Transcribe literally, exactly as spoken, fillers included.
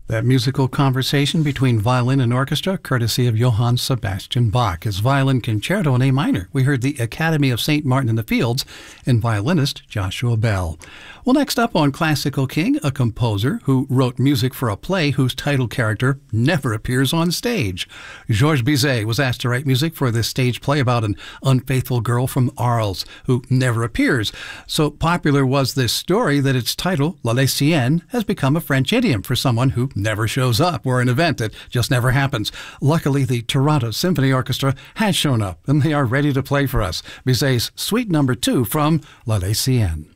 That musical conversation between violin and orchestra, courtesy of Johann Sebastian Bach. His violin concerto in A minor. We heard the Academy of Saint Martin in the Fields and violinist Joshua Bell. Well, next up on Classical King, a composer who wrote music for a play whose title character never appears on stage. Georges Bizet was asked to write music for this stage play about an unfaithful girl from Arles who never appears. So popular was this story that its title, La Lycienne, has become a French idiom for someone who never shows up, or an event that just never happens. Luckily, the Toronto Symphony Orchestra has shown up, and they are ready to play for us Bizet's Suite Number Two from La Lycienne.